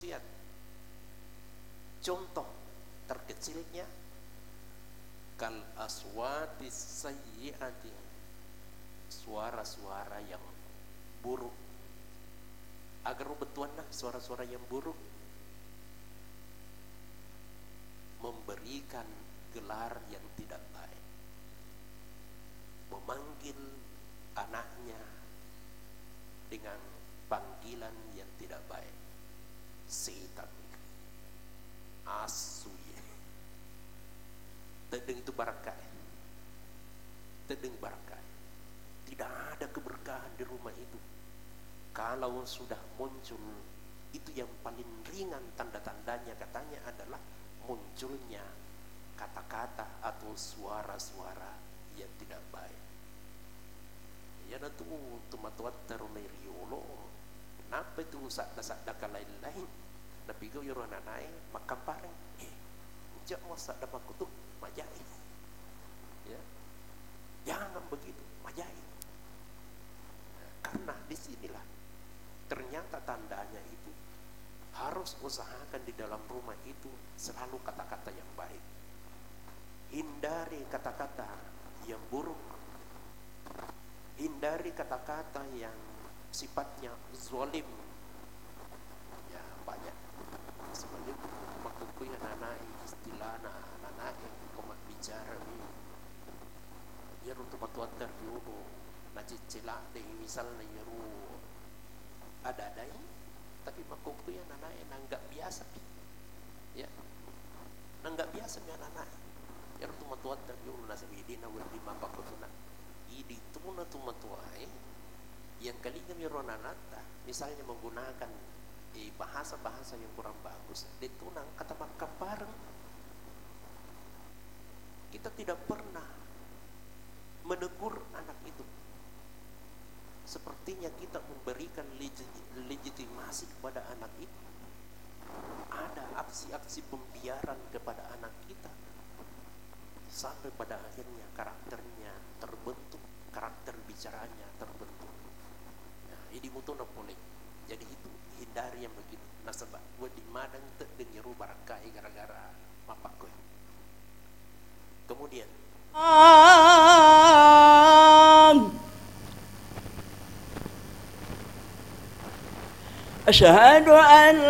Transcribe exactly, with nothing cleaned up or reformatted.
maksiat. Contoh terkecilnya kal aswati sayyiati, suara-suara yang buruk. Agar betuanlah suara-suara yang buruk memberikan gelar yang tidak baik, memanggil anaknya dengan panggilan yang tidak baik, setan, asuye, tedeng itu barakah, tedeng barakah. Tidak ada keberkahan di rumah itu. Kalau sudah muncul, itu yang paling ringan tanda-tandanya katanya adalah munculnya kata-kata atau suara-suara yang tidak baik. Ya natu tumatuat teruneriolo. Kenapa itu sakda-sakda kalain-lain? Nabi go yoro nanai makam pareng. Eh, jak mau sakda makutu majai. Ya. Jangan begitu, majai. Nah, karena disinilah ternyata tandanya itu harus usahakan di dalam rumah itu selalu kata-kata yang baik. Hindari kata-kata yang buruk. Hindari kata-kata yang sifatnya zalim. Ya banyak. Sebenarnya makuku yang nanai istilah nanai komat bicara ni. Ya untuk batuan terbiudo. Najis celak deh misalnya yaru ada-ada ini, tapi makuku yang nanai nanggak biasa. Ya. Nanggak biasa yang nanai. Ya untuk batuan terbiudo nasi bidina wedi mapakutuna. Idi tuna tumatuai yang kali kami ronanata misalnya menggunakan eh, bahasa-bahasa yang kurang bagus ditunang kata makam bareng. Kita tidak pernah menegur anak itu. Sepertinya kita memberikan legitimasi kepada anak itu. Ada aksi-aksi pembiaran kepada anak kita sampai pada akhirnya karakternya terbentuk, karakter bicaranya terbentuk. Nah, ini mutuna boleh. Jadi itu hindari yang begitu. Nah sebab gue di madang tak dengeru barakai gara-gara mapak gue. Kemudian asyhadu an